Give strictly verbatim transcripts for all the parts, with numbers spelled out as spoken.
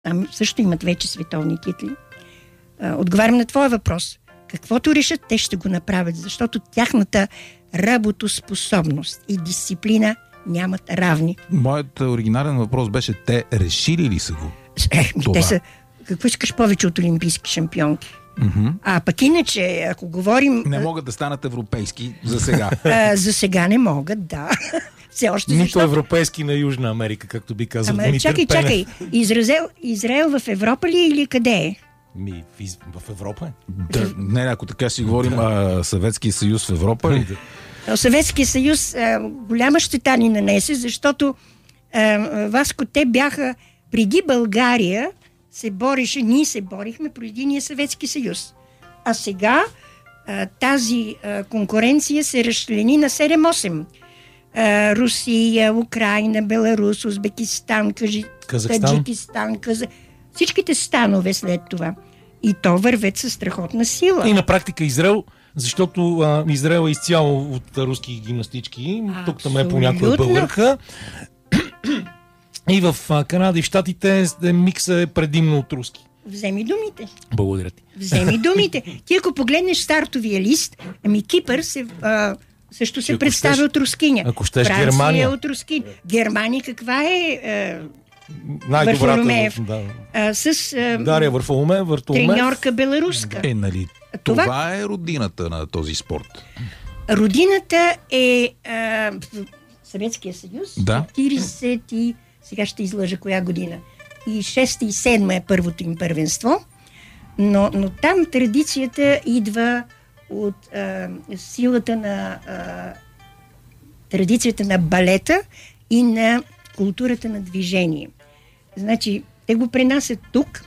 Там също имат вече световни титли. А, отговарям на твоя въпрос. Каквото решат, те ще го направят, защото тяхната работоспособност и дисциплина нямат равни. Моят оригинален въпрос беше, те решили ли са го? Е, те са, какво искаш повече от олимпийски шампионки? Mm-hmm. А пък иначе, ако говорим... Не могат да станат европейски за сега. А, за сега не могат, да. Все още, Нито защото... европейски на Южна Америка, както би казал Ама, Димитър чакай, Пенев. чакай. Израел, Израел в Европа ли или къде е? Ми, в, в Европа е. Да, не, ако така си говорим, а, Съветския съюз в Европа ли? Съветския съюз а, голяма щета ни нанесе, защото а, Васко, те бяха преди България се бореше, ние се борихме преди ние Съветски съюз. А сега а, тази а, конкуренция се разчлени на седем-осем. А, Русия, Украина, Беларус, Узбекистан, Кажи... Таджикистан, Каза... всичките станове след това. И то вървят със страхотна сила. И на практика Израел, защото а, Израел е изцяло от руски гимнастички. Тук там е понякога българка. И в а, Канада и в Щатите микса е предимно от руски. Вземи думите. Благодаря ти. Вземи думите. Ти ако погледнеш стартовия лист, ами Кипър се, а, също се представя щеш, от рускиня. Ако щеш Франция Германия. е от рускиня. Германия каква е... А, най-добрата. Да. А, с а, Дария Варфоломеев, Вартоломеев. Треньорка беларуска. Е, нали, това, това е родината на този спорт. Родината е а, Съветския съюз. Да. четиридесет и... Сега ще излъжа коя година. И шеста и седма е първото им първенство. Но, но там традицията идва от а, силата на а, традицията на балета и на културата на движение. Значи, те го пренасят тук.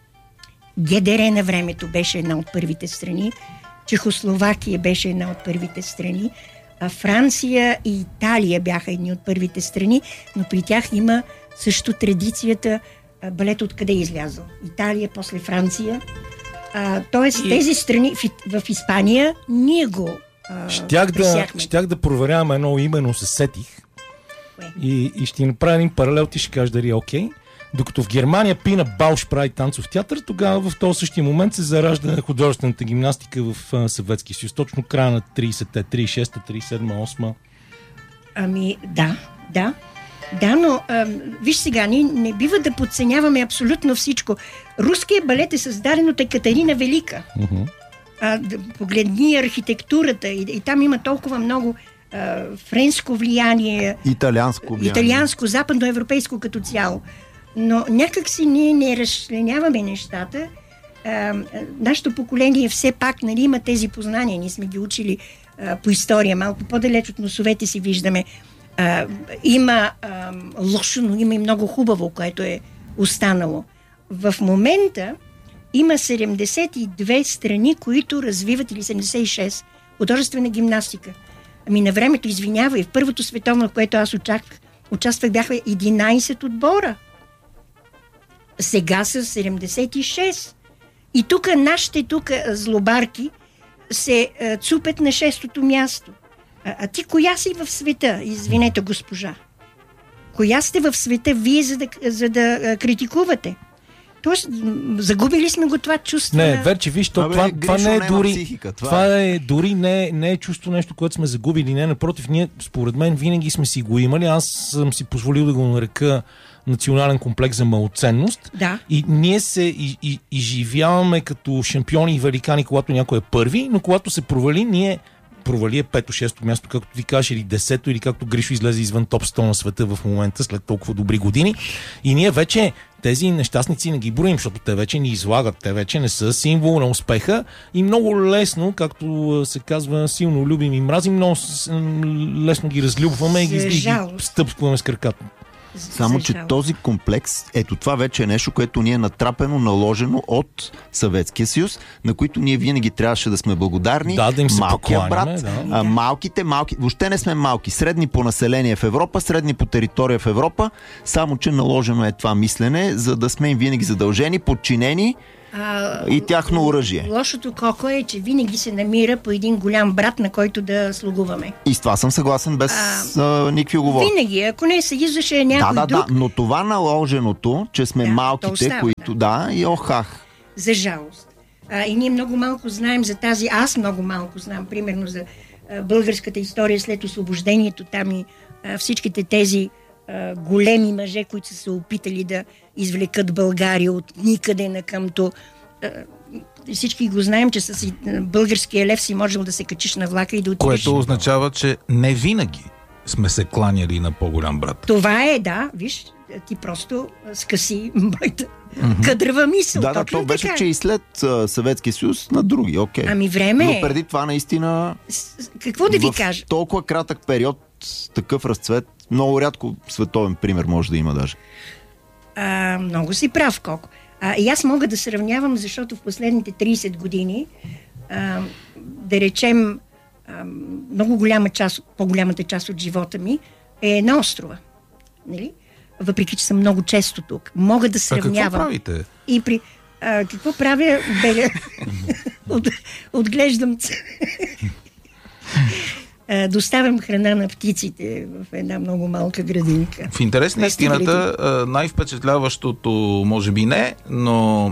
ГДР на времето беше една от първите страни. Чехословакия беше една от първите страни. А Франция и Италия бяха едни от първите страни, но при тях има също традицията балет откъде е излязъл. Италия, после Франция. А, тоест и... тези страни в, в Испания ние го а, щях да, щях да проверявам едно име, но се сетих. И, и ще ти направя един паралел, ти ще кажеш дали е окей. Докато в Германия Пина Бауш прави танцов театър, тогава в този същия момент се заражда художествената гимнастика в а, Съветския съюз. Точно края на тридесетте, тридесет и шеста, тридесет и седма, осма. Ами, да, да. Да, но а, виж сега, ние не бива да подценяваме абсолютно всичко. Руският балет е създаден от Екатерина Велика. Uh-huh. А, да, погледни архитектурата и, и там има толкова много а, френско влияние. Италианско влияние. Италианско, западноевропейско като цяло. Но някак си ние не разчленяваме нещата. А, нашето поколение все пак, нали, има тези познания. Ние сме ги учили а, по история. Малко по-далеч от носовете си виждаме. А, има а, лошо, но има и много хубаво, което е останало. В момента има седемдесет и две страни, които развиват, или седемдесет и шест, художествена гимнастика. Ами на времето, извинявай, в първото световно, в което аз участвах, участвах бяха единайсет отбора. Сега са седемдесет и шест. И тук нашите тук злобарки се а, цупят на шестото място. А, а ти коя си в света? Извинете, госпожа. Коя сте в света вие, за да, за да а, критикувате? Тоест, загубили сме го това чувство. Не, вече виж, то, Абе, това, Гришо, това не е дори. Психика, това, това е дори не, не е чувство нещо, което сме загубили. Не, напротив, ние, според мен, винаги сме си го имали. Аз съм си позволил да го нарека национален комплекс за малоценност. Да. И ние се и, и, изживяваме като шампиони и великани, когато някой е първи, но когато се провали, ние провали е пето-шесто място, както ти кажеш, или десето, или както Гришо излезе извън топ сто на света в момента, след толкова добри години. И ние вече тези нещастници не ги броим, защото те вече ни излагат, те вече не са символ на успеха и много лесно, както се казва, силно любим и мразим, много лесно ги разлюбваме и ги, и ги стъпкваме с краката. Само, че този комплекс, ето това вече е нещо, което ни е натрапено, наложено от Съветския съюз, на които ние винаги трябваше да сме благодарни. Да, да им се малкия покланяме, брат, да. а, малките, малки, въобще не сме малки, средни по население в Европа, средни по територия в Европа, само, че наложено е това мислене, за да сме им винаги задължени, подчинени А, и тяхно оръжие. Лошото коко е, че винаги се намира по един голям брат, на който да слугуваме. И с това съм съгласен без а, а, никакви оговори. Винаги, ако не се издаше някой да, да, друг... Да, но това наложеното, че сме да, малките, остава, които... Да, да и охах. За жалост. А, и ние много малко знаем за тази... Аз много малко знам, примерно, за а, българската история след освобождението. Там и а, всичките тези а, големи мъже, които са се опитали да извлекат България от никъде на къмто. А, всички го знаем, че с българския лев си можел да се качиш на влака и да отидеш. Което означава, че не винаги сме се кланяли на по-голям брат. Това е, да, виж, ти просто скъси моята mm-hmm. кадрава мисъл. Да, да, то беше, че и след uh, Съветския съюз на други, окей. Okay. Ами време Но преди това наистина... С, какво да ви кажа? В толкова кратък период, такъв разцвет, много рядко световен пример може да има даже. А, много си прав, Коко. А, и аз мога да сравнявам, защото в последните трийсет години, а, да речем, а, много голяма част, по-голямата част от живота ми е на острова. Нали? Въпреки, че съм много често тук. Мога да сравнявам. А какво правите? И при... А, какво правя? Беля... От, отглеждам... а, доставям храна на птиците в една много малка градинка. В интерес на истината, най-впечатляващото, може би не, но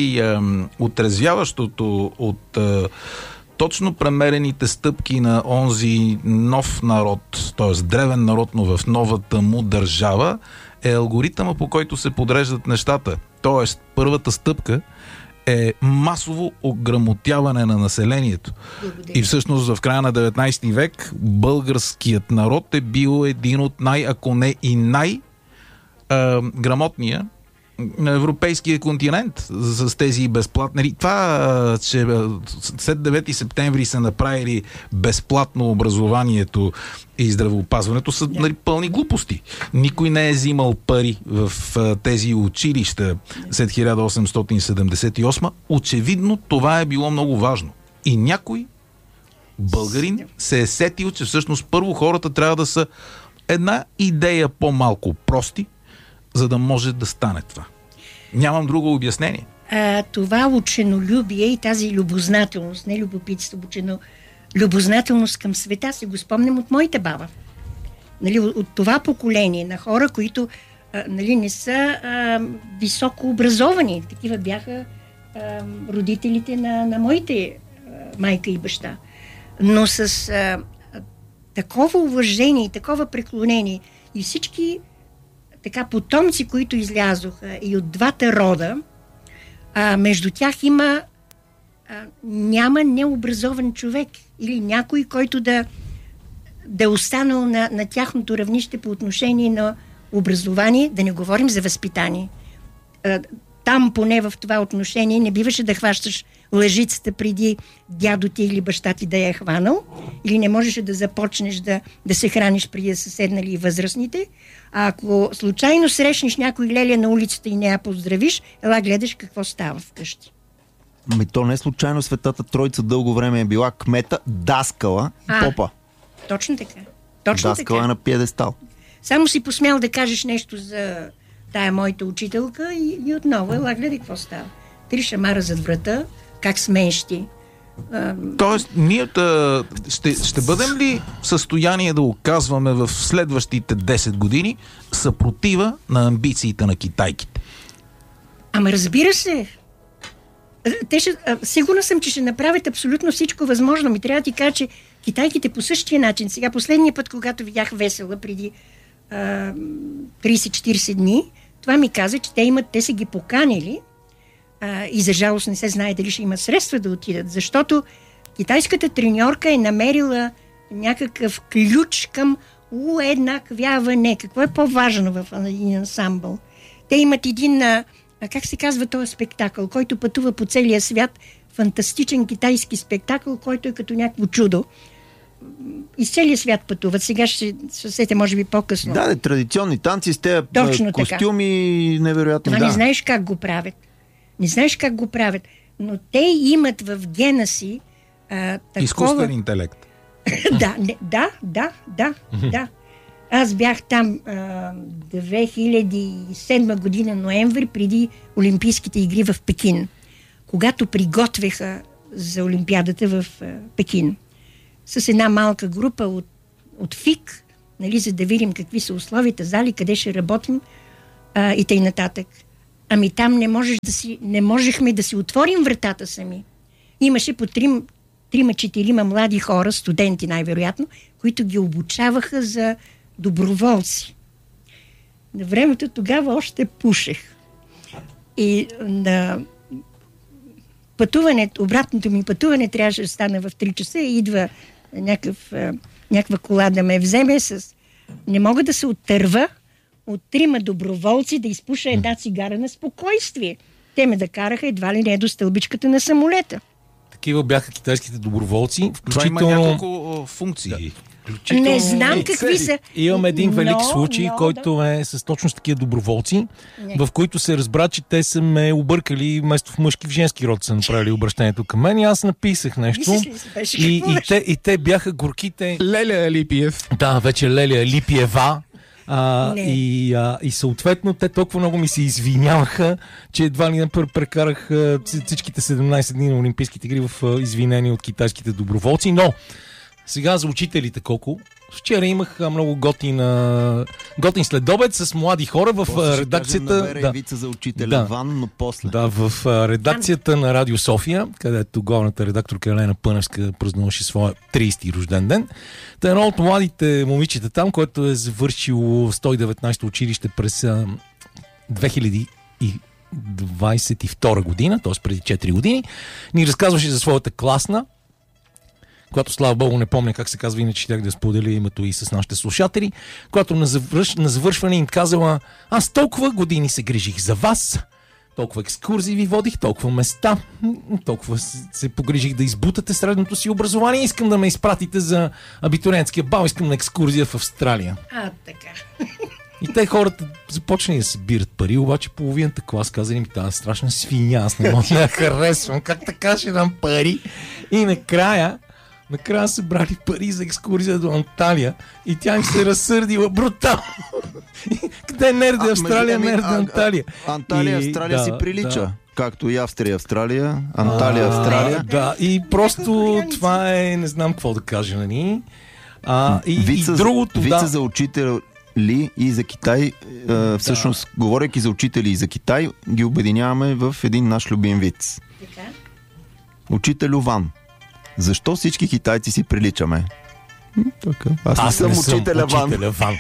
най-отрезвяващото от точно премерените стъпки на онзи нов народ, т.е. древен народ, но в новата му държава, е алгоритъма, по който се подреждат нещата. Тоест, първата стъпка е масово ограмотяване на населението. Благодаря. И всъщност в края на деветнайсети век българският народ е бил един от най, ако не и най-грамотния на европейския континент с тези безплатни. Това, че след девети септември са направили безплатно образованието и здравеопазването, са нали, пълни глупости. Никой не е взимал пари в тези училища след хиляда осемстотин седемдесет и осма. Очевидно това е било много важно. И някой българин се е сетил, че всъщност първо хората трябва да са една идея по-малко прости, за да може да стане това. Нямам друго обяснение. А, това ученолюбие и тази любознателност, не любопитство, учено, любознателност към света, си го спомням от моята баба. Нали, от, от това поколение на хора, които а, нали, не са а, високо образовани. Такива бяха а, родителите на, на моите а, майка и баща. Но с а, такова уважение и такова преклонение и всички така потомци, които излязоха и от двата рода, а, между тях има а, няма необразован човек или някой, който да, да е останал на, на тяхното равнище по отношение на образование, да не говорим за възпитание. А, там поне в това отношение не биваше да хващаш лъжицата преди дядо ти или баща ти да я е хванал, или не можеше да започнеш да, да се храниш преди да са седнали и възрастните. А ако случайно срещнеш някой леля на улицата и не я поздравиш, ела гледаш какво става вкъщи. Ами то не случайно Светата Троица дълго време е била кмета, даскала и а, попа. Точно така. Точно даскала така. На пиедестал. Само си посмял да кажеш нещо за тая моята учителка и, и отново ела гледай какво става. Три шамара зад врата, как смееш ти. Тоест, ние да, ще, ще бъдем ли в състояние да оказваме в следващите десет години съпротива на амбициите на китайките? Ама разбира се. Те ще, сигурна съм, че ще направят абсолютно всичко възможно. Ми трябва да ти кажа, че китайките по същия начин. Сега последния път, когато видях Весела преди а, трийсет-четирийсет дни, това ми каза, че те имат, те са ги поканили а, и за жалост не се знае дали ще имат средства да отидат, защото китайската треньорка е намерила някакъв ключ към уеднаквяване. Какво е по-важно в един ансамбъл? Те имат един, а, как се казва този спектакъл, който пътува по целия свят, фантастичен китайски спектакъл, който е като някакво чудо. Из целия свят пътуват. Сега ще се сетя, може би по-късно. Да, традиционни танци с тези костюми, така. Невероятно. Това да. Не знаеш как го правят. Не знаеш как го правят. Но те имат в гена си а, такова... изкуствен интелект. да, не, да, да, да, да. Аз бях там а, две хиляди и седма година, ноември, преди Олимпийските игри в Пекин. когато приготвяха за Олимпиадата в а, Пекин. С една малка група от, от ФИК, нали, за да видим какви са условията, зали, къде ще работим а, и тъй нататък. Ами там не, можеш да си, не можехме да си отворим вратата сами. Имаше по трим, трима-четирима млади хора, студенти най-вероятно, които ги обучаваха за доброволци. На времето тогава още пушех. И на пътуване, обратното ми пътуване трябваше да стане в три часа и идва някакъв, някаква кола да ме вземе с... Не мога да се оттърва от трима доброволци да изпуша една цигара на спокойствие. Те ме да караха едва ли не до стълбичката на самолета. Такива бяха китайските доброволци. Включително... Това има няколко функции. Да. Включително... Не знам какви са. Имам един велик но, случай, но, който да. е с точно с такива доброволци, не. в които се разбра, че те са ме объркали, вместо в мъжки в женски род са направили обращението към мен и аз написах нещо. Ли, и, и, те, и те бяха горките... Леля Алипиев. Да, вече Леля Алипиева. А, и, а, и съответно те толкова много ми се извиняваха, че едва ли не прекарах всичките седемнайсет дни на Олимпийските игри в извинения от китайските доброволци. Но сега за учителите колко? Вчера имах много готин, готин следобед с млади хора в после редакцията. Да, вица за учителя да, Ван, но после. Да, в редакцията на Радио София, където главната редакторка Елена Пъневска празнуваше своя трийсети рожден ден. Та едно от младите момичета там, което е завършило сто и деветнайсето училище през две хиляди двайсет и втора година, т.е. преди четири години, ни разказваше за своята класна, която, слава Богу, не помня как се казва, иначе тях да споделя името и с нашите слушатели, която на, завърш... на завършване им казала: аз толкова години се грижих за вас, толкова екскурзии ви водих, толкова места, толкова се погрижих да избутате средното си образование, искам да ме изпратите за абитуриентския бал, искам на екскурзия в Австралия. А, така. И те хората започнали да събират пари, обаче половината клас казали им: тази страшна свиня, аз не мога да я харесвам, как така ще дам пари? И накрая Накрая са брали пари за екскурзия до Анталия и тя им се разсърдила брутално. Къде е нерде Австралия, нерде Анталия? Анталия, Австралия и, си да, прилича. Да. Както и Австрия, Австралия, Анталия, а, Австралия. Да, и просто това е, не знам какво да кажа, нали? А, и, вица, и другото, вица да. за учител ли и за Китай, е, всъщност, да. говорейки за учители и за Китай, ги обединяваме в един наш любим виц. Учителю Ван. Защо всички китайци си приличаме? Така. Аз, Аз не съм, съм учителя Ван. Учителя Ван.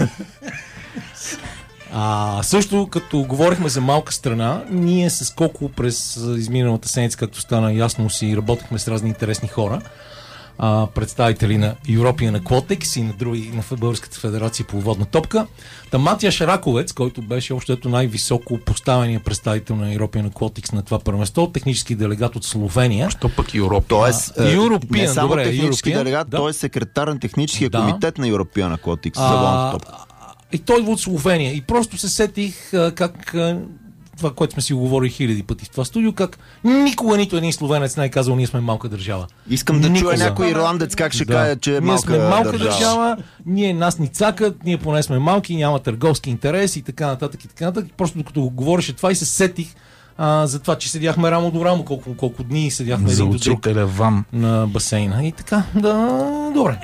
а, също, като говорихме за малка страна, ние с Коко през изминалата седмица, както стана ясно, си работихме с разни интересни хора, а, представители на European Aquatics и на други, на Българската федерация по водна топка. Та Матия Шараковец, който беше общото най-високо поставения представител на European Aquatics на това първенство, технически делегат от Словения. Що пък European? Тоест, European, не само добре, технически European, делегат, да. той е секретар на техническия да. комитет на European Aquatics за водната топка. И той идва от Словения. И просто се сетих а, как а, това, което сме си говорили хиляди пъти в това студио, как никога нито един словенец не е казал: ние сме малка държава. Искам да никога. чуя някой ирландец как ще да. каже, че е малка държава. Ние сме малка държава. държава, ние нас ни цакат, ние поне сме малки, няма търговски интерес и така нататък и така нататък. Просто докато го говореше това и се сетих а, за това, че седяхме рамо до рамо, колко, колко дни седяхме за един до друг Ван на басейна. И така, да, добре.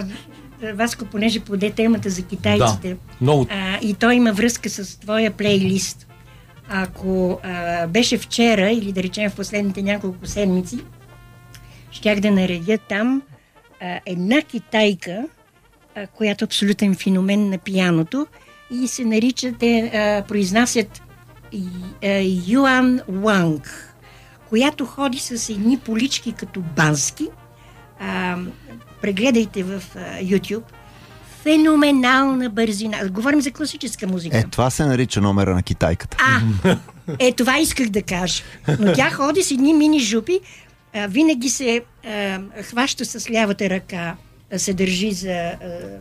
Е, Васко, понеже поде темата за китайците, да, много... а, и той има връзка с твоя плейлист. Ако а, беше вчера, или да речем в последните няколко седмици, щях да наредя там а, една китайка, а, която е абсолютен феномен на пианото, и се нарича, те а, произнасят а, Юан Уанг, която ходи с едни полички като бански. А, прегледайте в а, YouTube. Феноменална бързина. Говорим за класическа музика. Е, това се нарича номера на китайката. А, е, това исках да кажа. Но тя ходи с едни мини жупи, а, винаги се а, хваща с лявата ръка, а, се държи за а,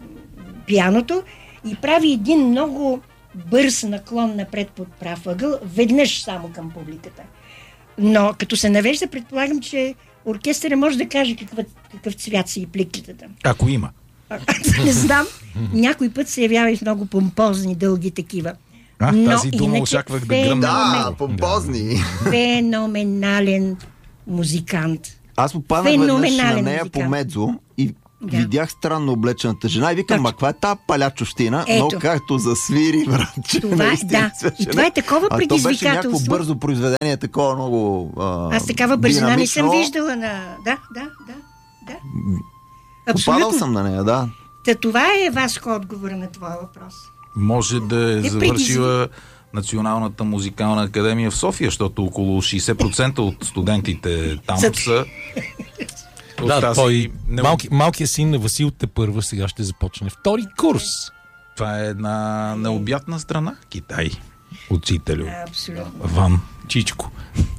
пианото и прави един много бърз наклон напред под прав ъгъл, веднъж само към публиката. Но като се навежда, предполагам, че оркестъра може да каже какъв, какъв цвят са и пликчетата. Ако има. Не знам. Някой път се явява и в много помпозни, дълги такива. А, Но тази дума иначе очаквах да феномен. гръмна. Да, помпозни. Феноменален музикант. Аз попаднах веднъж на Феноменален нея музикант. по Медзо и Да. видях странно облечената жена и викам, Точно. ма каква е тази палячовщина? Но Ето. както засвири, братче, Това- наистина да. свеше. И това е такова А то беше някакво предизвикателство. бързо произведение, такова много а, Аз такава бързина не съм динамично. виждала на... Да, да, да, да. Попадал Абсолютно. съм на нея, да. Та това е Васко отговор на твоя въпрос. Може да е Те завършила Националната музикална академия в София, защото около шейсет процента от студентите там За- са от Да, тази... той, не- малки, малкият син на Васил тепърва сега ще започне втори курс. Това е една необятна страна, Китай. Учителю. Абсолютно. Ван. Чичко.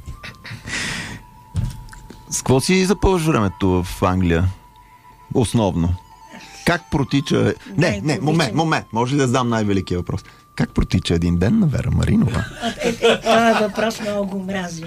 С какво си запълваш времето в Англия? Основно. Как протича... Не, не, момент, момент. Може ли да задам най-великия въпрос? Как протича един ден на Вера Маринова? Е, е, това е въпрос, много го мразя.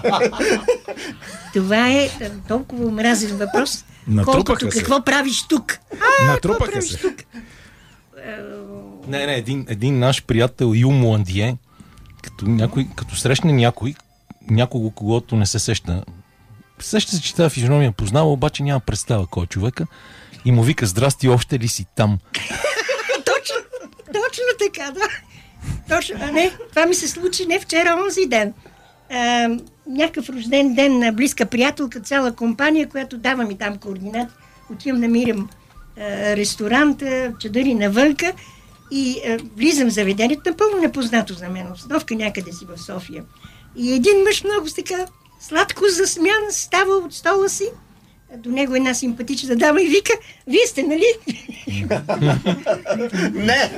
Това е е, толкова мразен въпрос, Натрупаха колкото се. какво правиш тук. Какво Натрупаха правиш се. тук? Не, не, един, един наш приятел Ю Муандие, като, някой, като срещне някой, някого, когото не се сеща, сеща се, че тази физиономия познава, обаче няма представа кой е човека и му вика: здрасти, още ли си там? Точно, точно така, да. Точно, а не, това ми се случи не вчера, а онзи ден. А, някакъв рожден ден на близка приятелка, цяла компания, която дава ми там координати. Отивам, намирам а, ресторант, а, чадъри навънка и а, влизам в заведението, напълно непознато за мен, обстановка някъде си в София. И един мъж много с така сладко засмян става от стола си, до него една симпатична дама и вика: вие сте, нали? Не!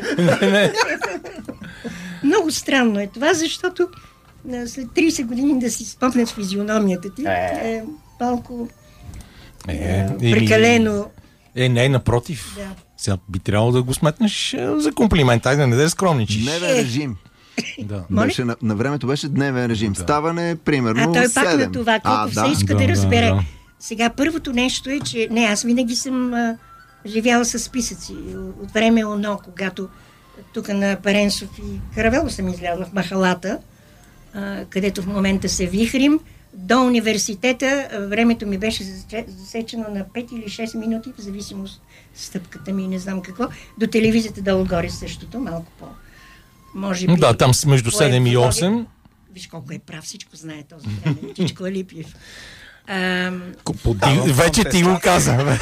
Много странно е това, защото а, след трийсет години да си спомнят физиономията ти е малко Е, е, еми, прекалено. Е, не, напротив. Да. Сега би трябвало да го сметнеш е, за комплимент. Айде, не да скромничиш. Дневен режим. Да. Моля? Беше, на, на времето беше дневен режим. Ставане, примерно, А той пак седем. на това, колко А, все да. иска Да, да, да, разбере. да. Сега първото нещо е, че не, аз винаги съм а, живяла с списъци. От време оно, когато тук на Паренсов и Каравело съм излязла в махалата, а, където в момента се вихрим, до университета а, времето ми беше засече- засечено на пет или шест минути, в зависимост стъпката ми и не знам какво. До телевизията долу-горе същото, малко по... Може би... Да, там с между по седем и екология. осем. Виж колко е прав, всичко знае този време. Чичко Алипиев. Ам, Поди... Вече ти го каза. бе.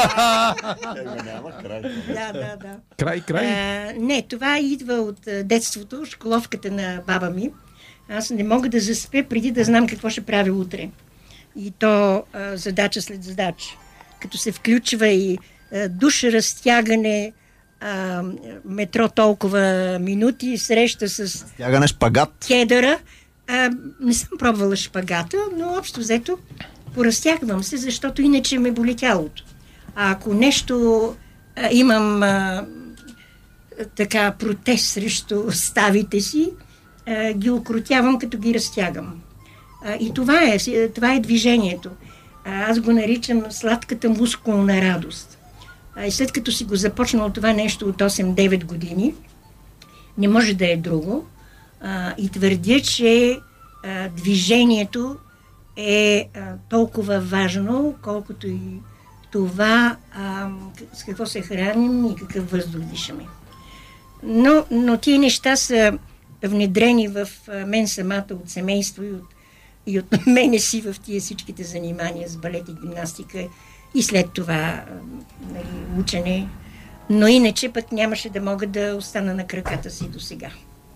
да, да, да. Край, край. А, не, това идва от а, детството, школовката на баба ми. Аз не мога да заспя преди да знам какво ще правя утре. И то а, задача след задача. Като се включва и а, душ, разтягане, а, метро толкова минути, среща с Тягане шпагат. кедъра. А, не съм пробвала шпагата, но общо взето поразтягвам се, защото иначе ме боли тялото. А ако нещо а, имам а, така протест срещу ставите си, а, ги окротявам, като ги разтягам. А, и това е, си- това е движението. А, аз го наричам сладката мускулна радост. А, и след като си го започнал това нещо от осем-девет години, не може да е друго. А, и твърдя, че а, движението е а, толкова важно, колкото и това а, с какво се храним и какъв въздух дишаме. Но, но тия неща са внедрени в а, мен самата от семейство и от, и от мене си в тия всичките занимания с балет и гимнастика и след това а, нали, учене. Но иначе пък нямаше да мога да остана на краката си до сега.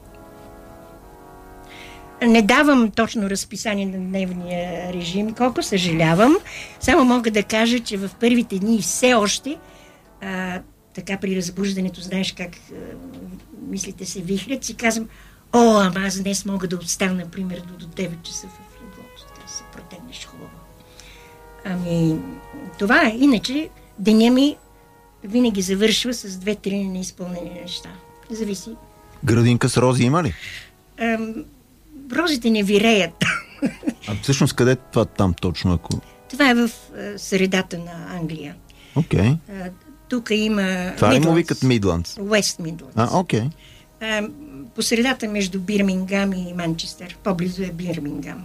Не давам точно разписание на дневния режим, колко съжалявам. Само мога да кажа, че в първите дни все още а, така при разбуждането, знаеш как а, мислите се вихрят, си казвам: о, ама аз днес мога да остана, например, до, до девет часа в леглото, така да се протегнеш хубаво. Ами, това е. Иначе деня ми винаги завършва с две-три неизпълнени неща. Зависи. Градинка с рози има ли? Ам, розите не виреят. А всъщност къде е това там точно? Ако... Това е в а, средата на Англия. Окей. А, тук има... Това ли му Midlands. викат Мидландс? West Midlands. А, окей. А, по средата между Бирмингам и Манчестър. По-близо е Бирмингам.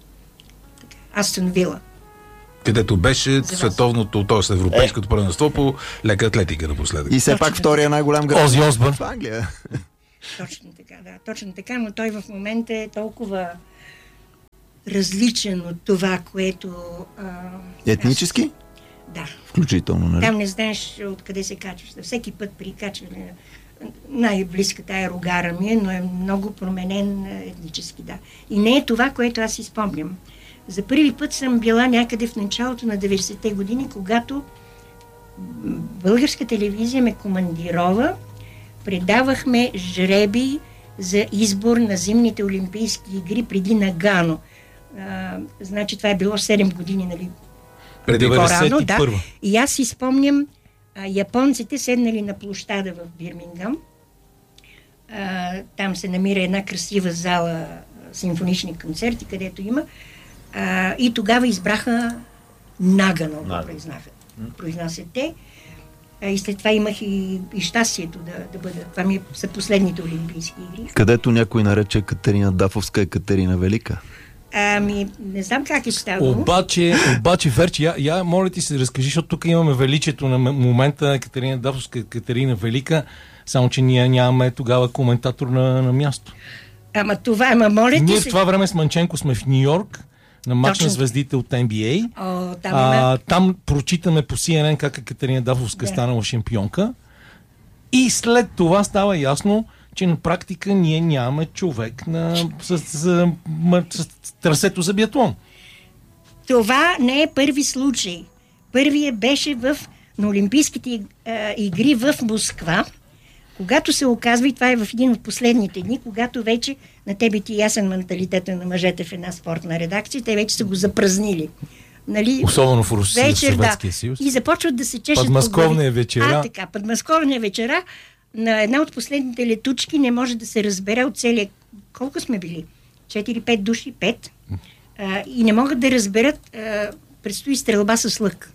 Астон Вила. Където беше световното, т.е. европейското първенство по лека атлетика напоследък. И все Точно пак втория най-голям град. Ози Осбърн. В Англия. Точно така, да. Точно така, но той в момента е толкова различен от това, което... А, Етнически? Аз... Да. Включително, нали? Там не знаеш откъде се качваш. Всеки път при качване най-близката аерогара ми е, но е много променен етнически, да. И не е това, което аз си спомням. За първи път съм била някъде в началото на деветдесетте години, когато българска телевизия ме командирова, предавахме жреби за избор на зимните олимпийски игри преди Нагано. А, значи това е било седем години, нали? Преди по-рано, да. И аз си спомням, а, японците седнали на площада в Бирмингам. А, там се намира една красива зала, симфонични концерти, където има. А, и тогава избраха Нагано, го произнасят. произнасят те. А, и след това имах и, и щастието да, да бъда. Това ми са последните олимпийски игри. Където някой нарече Катерина Дафовска и Катерина Велика. Ами, не знам как е ставало. Обаче, обаче Верче, я, я моля ти се разкажи, защото тук имаме величието на момента Катерина Дафовска, Катерина Велика, само че ние нямаме тогава коментатор на, на място. Ама това, ама моля ти Ние се... в това време с Манченко сме в Ню Йорк, на мач Точно. на звездите от Н Б А. О, там, а, там прочитаме по Си Ен Ен как Катерина Дафовска Да. станала шампионка. И след това става ясно, че на практика ние нямаме човек на, с, с, с, с, с трасето за биатлон. Това не е първи случай. Първият беше в, на Олимпийските а, игри в Москва, когато се оказва, и това е в един от последните дни, когато вече на тебе ти ясен менталитета на мъжете в една спортна редакция, те вече са го запразнили. Нали? Особено в Русия, вечер, в Съветския да. съюз. И започват да се чешат. Подмосковния вечера. А, така, подмосковния вечера. На една от последните летучки не може да се разбере от целия... Колко сме били? четири-пет души? пет. А, и не могат да разберат. А, предстои стрелба с лък.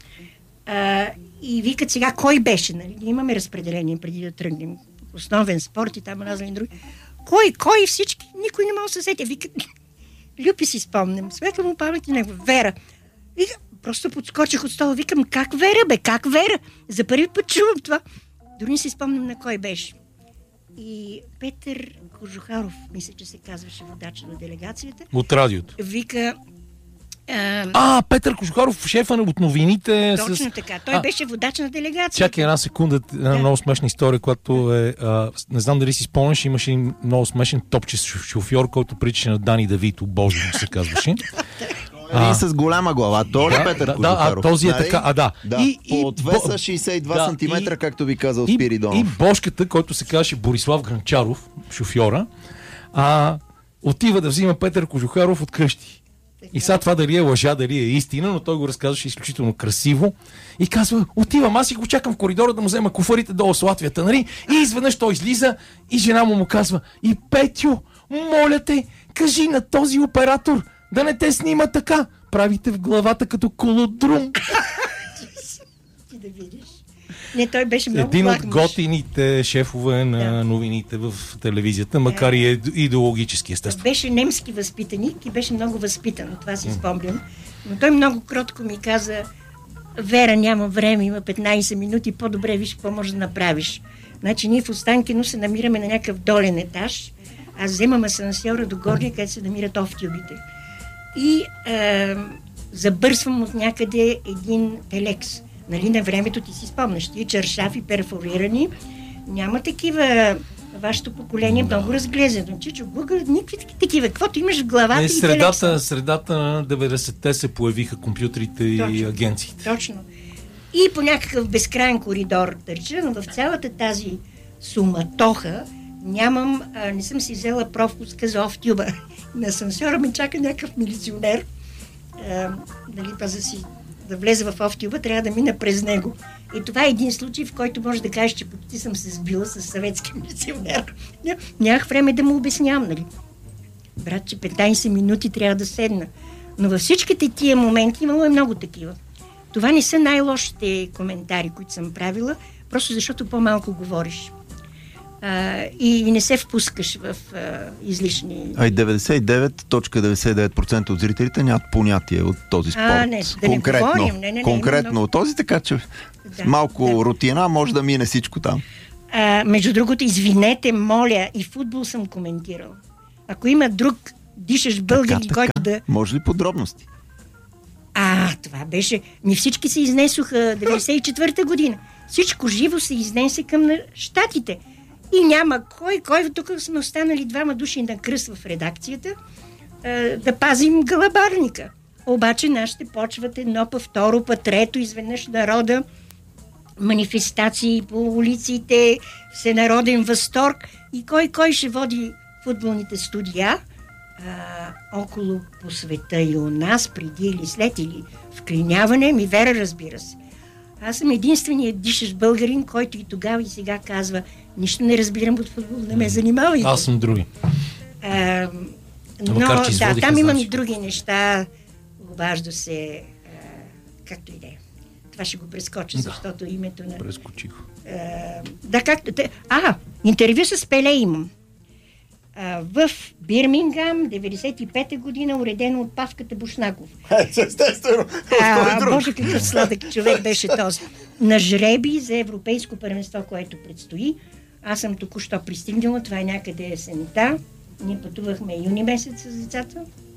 А, и викат сега кой беше. Нали? Имаме разпределение преди да тръгнем. Основен спорт и там разни други. Кой? Кой? Всички? Никой не може да се сетя. Викат... Люпи си спомням. Светла му памет и него. Вера. И просто подскочих от стола. Викам, как Вера, бе? Как Вера? За първи път чувам това. Дори не си спомням на кой беше. И Петър Кожухаров, мисля, че се казваше водач на делегацията. От радиото. Вика... А, А, Петър Кожухаров, шефа от новините. точно с... така. Той а, беше водач на делегацията. Чакай една секунда, една Да. много смешна история, която е... А, не знам дали си спомняш, имаше един много смешен топче шофьор, който приличаше на Дани Давито, Боже му се казваше. И с голяма глава. То ли Да, Петър да, Кожухаров? а този е Нали? така, а да. Да, И- по и отвеса бо- шейсет и два да, сантиметра, и- както ви казал И, Спиридонов. и Бошката, който се казваше Борислав Гранчаров, шофьора, а, отива да взима Петър Кожухаров от къщи. И сега това дали е лъжа, дали е истина, но той го разказваше изключително красиво. И казва, отивам, аз и го чакам в коридора да му взема куфарите долу с Латвията, нали? И изведнъж той излиза и жена му му казва, и Петю, моля те, кажи на този оператор да не те снима така. Правите в главата като колодрум. Ти да видиш. Не, той беше много Един от благ мъж. готините шефове на Да. новините в телевизията, макар и ид- идеологически, естествено. Беше немски възпитаник и беше много възпитан, това си спомням. Но той много кротко ми каза, Вера, няма време, има петнайсет минути, по-добре виж какво можеш да направиш. Значи ние в Останкино се намираме на някакъв долен етаж, аз вземам асансьора до горния, където се намират офтюбите. И е, забърсвам от някъде един телекс. Нали, на времето ти си спомняш, тия чаршафи перфорирани, няма такива. Вашето поколение много разглезено. Чичо, Google, никакви такива. Каквото имаш в главата Не, и средата, телекса. средата на деветдесетте се появиха компютрите и Точно. агенциите. Точно. И по някакъв безкрайен коридор търча, но в цялата тази суматоха нямам, а, не съм си взела пропуска за офтюба. На асансьора ме чака някакъв милиционер. А, дали па за си да влезе в офтюба, трябва да мина през него. И това е един случай, в който може да кажеш, че почти съм се сбила с съветски милиционер. Ня- Нямах време да му обяснявам, нали? Брат, че петнайсет минути трябва да седна. Но във всичките тия моменти имало е много такива. Това не са най-лошите коментари, които съм правила, просто защото по-малко говориш. а, и не се впускаш в а, излишни... А и деветдесет и девет цяло деветдесет и девет процента от зрителите нямат понятие от този спорт. А, не, да не конкретно, говорим. Не, не, не, конкретно много... от този, така че да, малко да. рутина може да мине всичко там. А, между другото, извинете, моля, и футбол съм коментирал. Ако има друг дишащ българин, така, който така. да... Може ли подробности? А, това беше... Ми всички се изнесоха деветдесет и четвърта година. Всичко живо се изнесе към щатите. И няма кой, кой... Тук сме останали двама души на кръст в редакцията, да пазим гълъбарника. Обаче нашите почват едно па, второ па, трето, изведнъж народа, манифестации по улиците, всенароден възторг. И кой кой ще води футболните студия а, около по света и у нас, преди или след, или вклиняване, ми вера, разбира се. Аз съм единственият дишащ българин, който и тогава и сега казва: нищо не разбирам от футбол, не ме занимавайте. Аз съм други. А, но макар, да, там имам и други неща. Обажда се, а, както и да е. Това ще го прескоча, да, защото името на... Прескочих. А, да, както... А, интервю с Пеле имам. А, в Бирмингам, деветдесет и пета година, уредено от Павката Бушнаков. Естествено. А, боже, какъв сладък човек беше този. На жреби за европейско първенство, което предстои. Аз съм току-що пристигнала, това е някъде есента. Ние пътувахме юни месец с децата.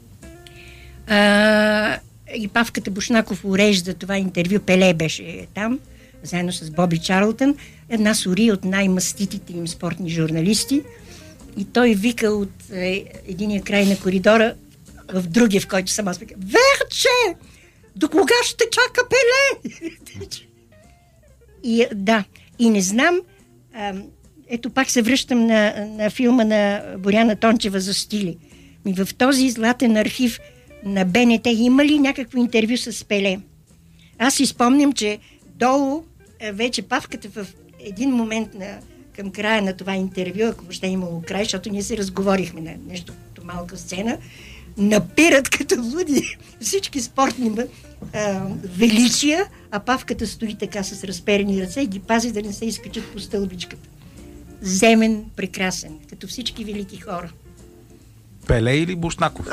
А, и Павката Бушнаков урежда това интервю. Пеле беше там, заедно с Боби Чарлтън. Една сори от най-маститите им спортни журналисти. И той вика от е, единия край на коридора в другия, в който съм аз вика: Верче! До кога ще чака Пеле? И да, и не знам, а, ето пак се връщам на, на филма на Боряна Тончева за стили. И в този златен архив на БНТ има ли някакво интервю с Пеле? Аз си спомням, че долу вече Павката в един момент на, към края на това интервю, ако въобще имало край, защото ние се разговорихме на нещо като малка сцена, напират като луди всички спортни а, величия, а Павката стои така с разперени ръце и ги пази да не се изкачат по стълбичката. Земен, прекрасен, като всички велики хора. Пеле или Бушнаков?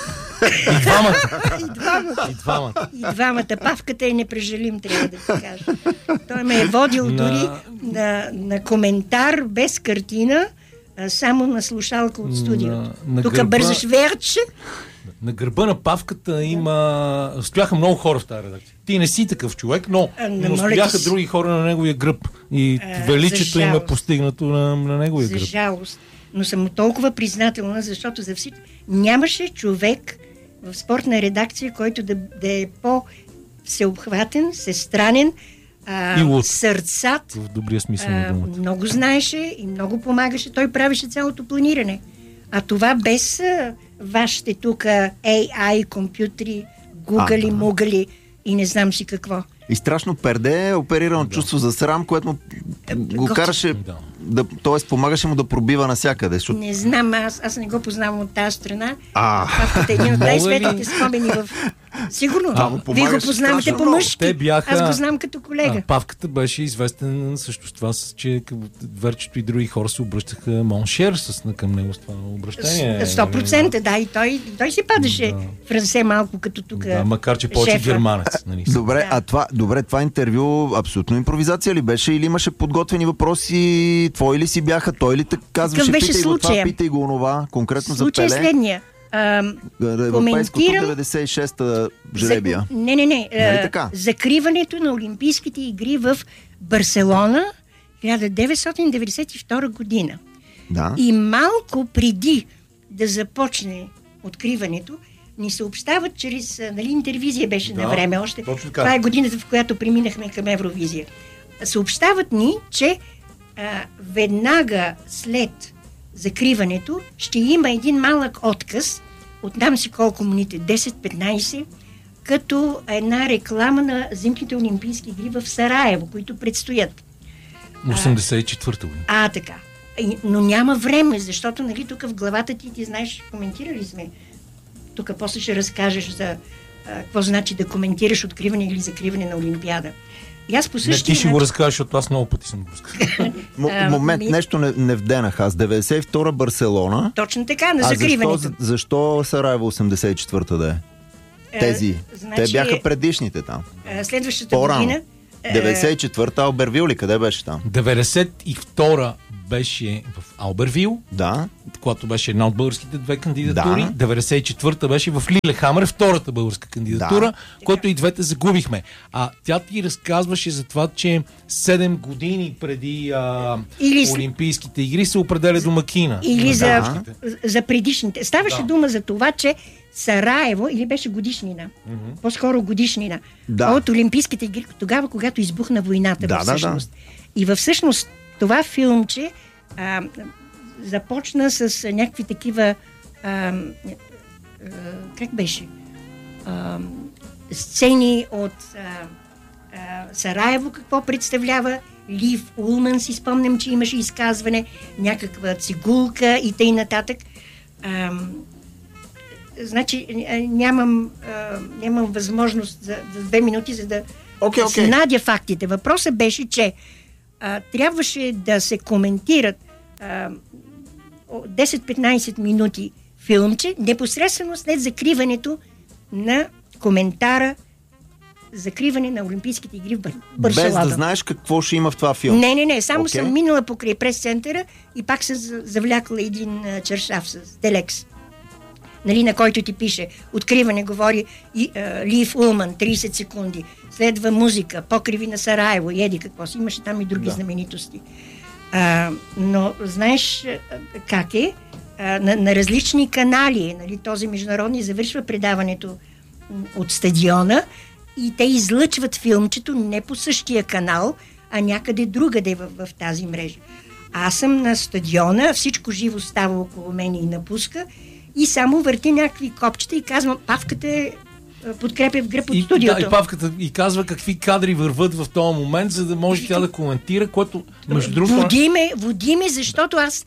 И двамата. И двамата. И двамата. И двамата. Павката е непрежалим, трябва да ти кажа. Той ме е водил на... дори на, на коментар без картина, а само на слушалка от студиото. Тук гърба... бързаш Верче. На гърба на Павката има... Стояха много хора в тази редакция. Ти не си такъв човек, но, а, но стояха си... други хора на неговия гръб. И а, величието им е постигнато на, на неговия за гръб. За жалост. Но съм толкова признателна, защото за всички нямаше човек в спортна редакция, който да, да е по-всеобхватен, всестранен, а, сърцат. В добрия смисъл на думата. Много знаеше и много помагаше. Той правеше цялото планиране. А това без а, вашите тук ей ай, компютри, гугали, мугали и не знам си какво. И страшно перде, оперирано да. чувство за срам, което му го Готи. караше, да. да, т.е. помагаше му да пробива навсякъде. Защото... Не знам, аз, аз не го познавам от тази страна. А, Павката е един от най-светлите спомени в... Сигурно. Да, Вие го познавате по мъжки. Бяха... Аз го знам като колега. А, Павката беше известен също с това, че Верчето и други хора се обръщаха моншер с, към него с това обращение. сто процента, да. И той, и той си падаше да. в ръце малко като тук. Да, макар че повече германец. Нали? Добре, да. а това, добре, това интервю абсолютно импровизация ли беше или имаше подготвени въпроси? Твои ли си бяха? Той ли те казваше? Питай го това, питай го онова, конкретно случай за Пеле? Случай е следния. А, Европейското деветдесет и шеста жребия. За, не, не, не. Нали така? Закриването на Олимпийските игри в Барселона хиляда деветстотин деветдесет и втора година. Да. И малко преди да започне откриването, ни съобщават чрез, нали, интервизия беше да, на време още. Това е годината, в която преминахме към Евровизия. Съобщават ни, че а, веднага след закриването ще има един малък отказ, отдам си колко минути, десет-петнайсет, като една реклама на зимните олимпийски игри в Сараево, които предстоят. осемдесет и четвърта година. А, така. Но няма време, защото, нали, тук в главата ти, ти знаеш, коментирали сме. Тук после ще разкажеш за а, какво значи да коментираш откриване или закриване на Олимпиада. И аз по Не, същия ти ще го начин- разкажеш, защото аз много пъти съм го разказал. М- А, момент, ми- нещо не, не вденах аз. деветдесет и втора Барселона. Точно така, на А закриването. защо, защо Сараево осемдесет и четвърта да е? Тези. значи, Те бяха предишните там. а, следващата По-рано. година... а, деветдесет и четвърта Албервил ли? Къде беше там? деветдесет и втора беше в Албервил, Да. когато беше една от българските две кандидатури. Да. деветдесет и четвърта беше в Лилехамър, втората българска кандидатура, Да. който и двете загубихме. А тя ти разказваше за това, че седем години преди а, Или с- Олимпийските игри се определя домакина. Или на за, дамските. за предишните. Ставаше Да. дума за това, че Сараево, или беше годишнина, по-скоро годишнина, Да. от Олимпийските игри, тогава, когато избухна войната, Да, във да, да. всъщност. И във всъщност това филмче а, започна с а, някакви такива а, а, как беше? А, сцени от а, а, Сараево, какво представлява. Лив Улман, си спомням, че имаше изказване, някаква цигулка и тъй нататък. А, значи, а, нямам, а, нямам възможност за, за две минути, за да Окей, окей. надя фактите. Въпросът беше, че а, трябваше да се коментират а, о- десет-петнайсет минути филмче, непосредствено след закриването на коментара закриване на Олимпийските игри в Бър- Без Барселона. да знаеш какво ще има в това филм. Не, не, не, само Окей. съм минала покрай прес-центъра и пак съм за- завлякла един а, чершаф с телекс, нали, на който ти пише откриване, говори и, а, Лив Улман, трийсет секунди, следва музика, покриви на Сараево и еди какво си, имаше там и други Да. знаменитости. А, но знаеш а, как е, а, на, на различни канали, нали, този международни завършва предаването м, от стадиона и те излъчват филмчето не по същия канал, а някъде другаде в, в тази мрежа. Аз съм на стадиона, всичко живо става около мен и напуска и само върти някакви копчета и казвам, Павката е а, подкрепя в гръб от И, студиото. да, и Павката и казва какви кадри върват в този момент, за да може тя да коментира, което между другото... Води ме, води ме, защото аз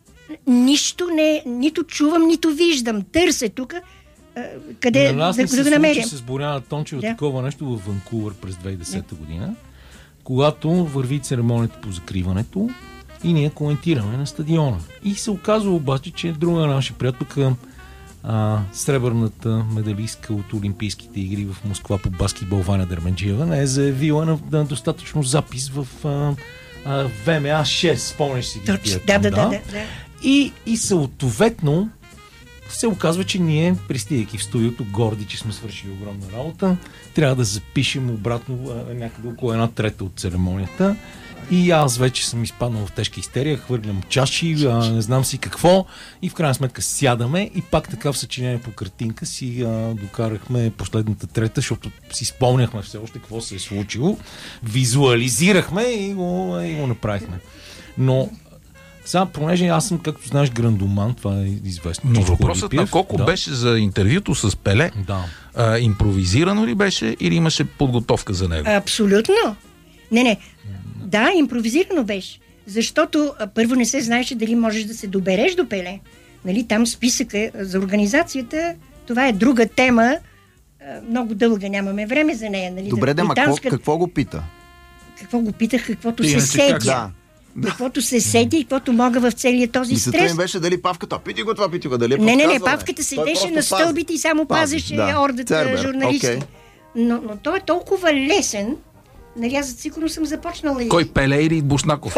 нищо не, нито чувам, нито виждам. Търся тук, а, къде На нас да, не се да го намеря. случи с Боряна Тончева Да. такова нещо в Ванкувър през две хиляди и десета година, когато върви церемонията по закриването и ние коментираме на стадиона. И се оказва обаче, че друга наша приятелка, а, сребърната медалистка от Олимпийските игри в Москва по баскетбол Ваня Дерменджиева, не е заявила на, на достатъчно запис в а, а, В М А шест, спомняш си ги Точно, тия да, там, да, да, да, да. И, и съответно се оказва, че ние, пристигайки в студиото, горди, че сме свършили огромна работа, трябва да запишем обратно а, някъде около една трета от церемонията. И аз вече съм изпаднал в тежка истерия, хвърлям чаши, а, не знам си какво. И в крайна сметка сядаме и пак така в съчинение по картинка си а, докарахме последната трета, защото си спомняхме все още какво се е случило. Визуализирахме и го, и го направихме. Но сега, понеже аз съм, както знаеш, грандоман, това е известно. Но Чичко въпросът Алипиев. на Коко Да. беше за интервюто с Пеле. Да. А, импровизирано ли беше или имаше подготовка за него? Абсолютно. Не, не. Да, импровизирано беше. Защото а, първо не се знаеше дали можеш да се добереш до Пеле. Нали, там списъка за организацията, това е друга тема. А, много дълга, нямаме време за нея. Нали, Добре, за да, ма какво, британска- какво го пита? Какво го питах, каквото Ти се иначе как? сетя. Да. Каквото се сети и каквото мога в целия този Мисълта стрес. ми беше дали Павката. Пити го това, пити го, дали е Не, не, не, подсказване. Павката Той седеше просто на пази. стълбите и само Пази, пазеше да. ордата Цербер, журналисти. окей. Но, но той е толкова лесен, нали, аз сигурно съм започнала и... Кой, Пеле или Бушнаков?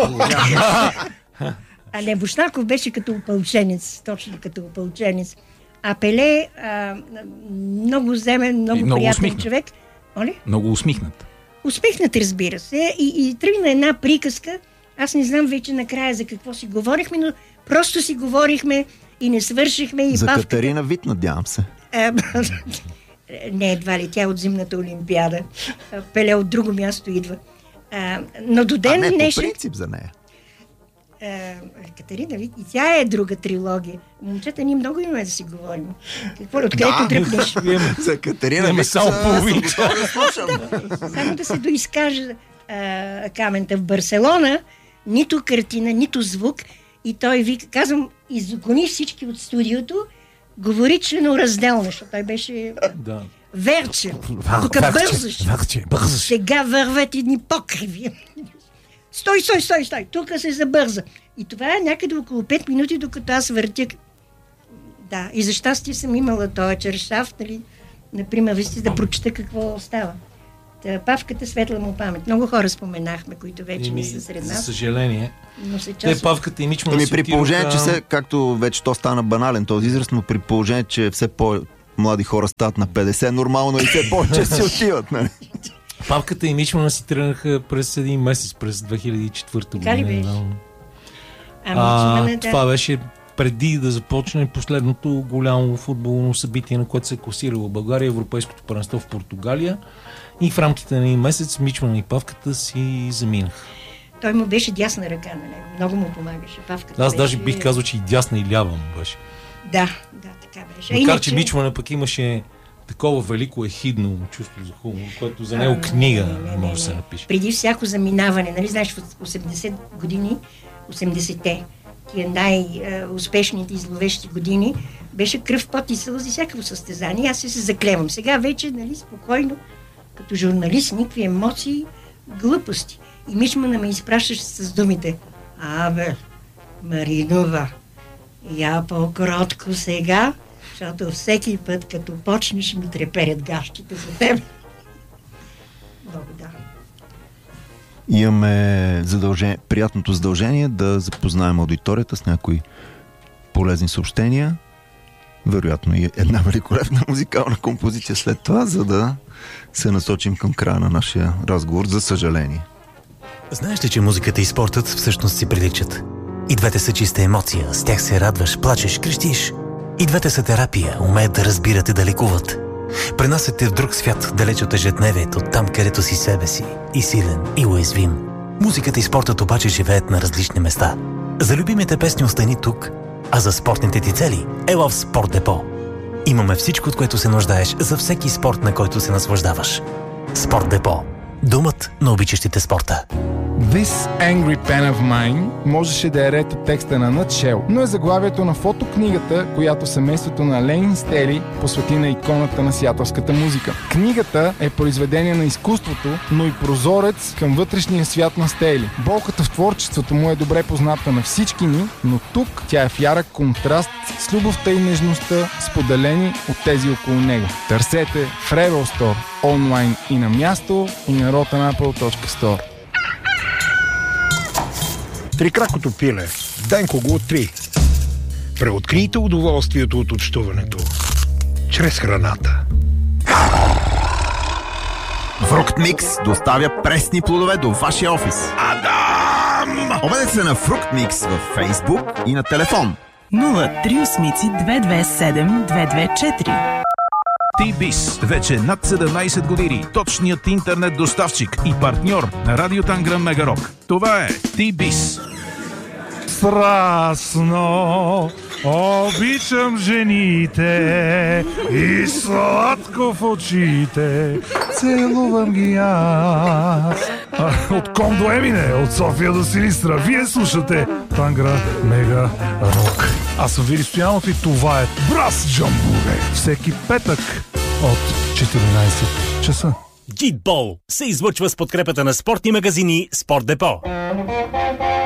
А не, Бушнаков беше като опълченец, точно като опълченец. А Пеле, а, много земен, много, И много приятен усмихнат. човек. Оли? Много усмихнат. Усмихнат, разбира се. И, и тръгна една приказка. Аз не знам вече накрая за какво си говорихме, но просто си говорихме и не свършихме. И За Павката- Катерина Вит, надявам се. А, не, едва ли, тя е от зимната олимпиада. А, Пеле от друго място идва. А, но до А ден не, по днешен... принцип за нея. А, Катерина, ви- и тя е друга трилогия. Момчета, ние много имаме да си говорим. Какво, откъдето дръпнеш? За Катерина Имаме Вит само са- половин съм готов да слушам. Само да се доизкаже а, Камента в Барселона, нито картина, нито звук. И той вика, казвам, изгони всички от студиото, говори членоразделно, защото той беше Да. Верче. Тук бързаш. Верче, бързаш. Сега върват едни покриви. Стой, стой, стой, стой. Тук се забърза. И това е някъде около пет минути, докато аз въртя. Да, и за щастие съм имала този чершаф, нали, например, вижте, да прочета какво става. Та, Павката, светла му памет. Много хора споменахме, които вече не са сред нас. За съжаление. Но се Те, Павката и Мичман Ами си при положение, отидоха... че се, както вече то стана банален този израз, но при положение, че все по-млади хора стават на петдесет, нормално и все повече си отиват, нали? Павката и Мичмана си тръгнаха през един месец, през две хиляди и четвърта година. Така ли беше? А, Мичмана, да. това беше преди да започне последното голямо футболно събитие, на което се е класирала България, Европейското първенство в Португалия. И в рамките на един месец Мичман и Павката си заминаха. Той му беше дясна ръка на него. Много му помагаше. Павката Аз беше... даже бих казал, че и дясна и лява му беше. Да, да, така беше. Макар, Иначе... че Мичмана пък имаше такова велико ехидно чувство за хумор, което за него книга не, не, може не, да се не. напише. Преди всяко заминаване, нали знаеш, в осемдесет години, осемдесетте, тия най-успешните и зловещи години, беше кръв, пот и сълзи всякакво състезание. Аз се заклевам. Сега вече, нали, спокойно, като журналист, никакви емоции, глупости. И Мичмана ме изпращаше с думите: абе, Маринова, я по-кротко сега, защото всеки път, като почнеш, ми треперят гащите за теб. Много да. Имаме задължение, приятното задължение да запознаем аудиторията с някои полезни съобщения. Вероятно и една великолепна музикална композиция след това, за да се насочим към края на нашия разговор, за съжаление. Знаеш ли, че музиката и спортът всъщност си приличат? И двете са чиста емоция, с тях се радваш, плачеш, крещиш. И двете са терапия, умеят да разбират и да лекуват. Пренасят те в друг свят, далеч от ежедневието, там където си себе си, и силен, и уязвим. Музиката и спортът обаче живеят на различни места. За любимите песни остани тук, а за спортните ти цели ела в Спорт Депо. Имаме всичко, от което се нуждаеш за всеки спорт, на който се наслаждаваш. Спорт Депо. Думът на обичащите спорта. This Angry Pen of Mine можеше да е ред от текста на Nutshell, но е заглавието на фотокнигата, която семейството на Ленин Стели посвети на иконата на сиатълската музика. Книгата е произведение на изкуството, но и прозорец към вътрешния свят на Стели. Болката в творчеството му е добре позната на всички ни, но тук тя е в ярък контраст с любовта и нежността, споделени от тези около него. Търсете в Rebel Store, онлайн и на място, и на rotten apple точка store. Трикракото пиле. Денко го три. Преоткрийте удоволствието от общуването чрез храната. Фрукт Микс доставя пресни плодове до вашия офис. Адам! Обадете се на Фрукт Микс във Фейсбук и на телефон нула три осмици две две седем две две четири. T-Biz. Вече над седемнайсет години. Точният интернет доставчик и партньор на Радио Танграм Мегарок. Това е T-Biz. Страстно обичам жените и сладко в очите целувам ги аз. А, от Ком до Емине, от София до Силистра, вие слушате Тангра Мега Рок. Аз съм Вили Стоянов и това е Брас Джамбуре. Всеки петък от четиринайсет часа. Джитбол се излъчва с подкрепата на спортни магазини Спорт Депо.